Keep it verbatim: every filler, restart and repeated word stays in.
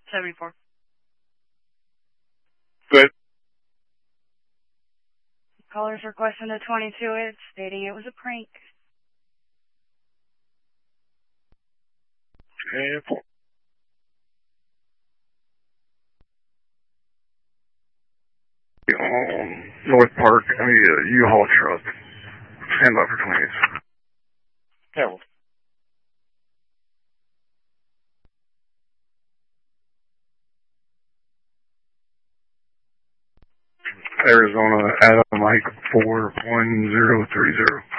seventy-four. Good. Caller's requesting a twenty-two hit, stating it was a prank. ten four. Um, North Park, I mean, uh, U-Haul truck. Stand by for twenty-eight. Yeah, well. Arizona, Adam Mike four one zero three zero.